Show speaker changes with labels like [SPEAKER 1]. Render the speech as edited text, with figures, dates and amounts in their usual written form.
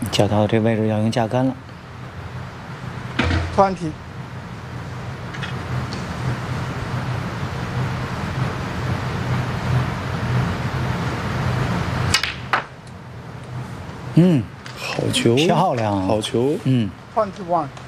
[SPEAKER 1] 脚到这位置要用架杆了。
[SPEAKER 2] 20。
[SPEAKER 3] 好球，
[SPEAKER 1] 漂亮，
[SPEAKER 3] 好球，
[SPEAKER 1] 嗯。
[SPEAKER 2] 21。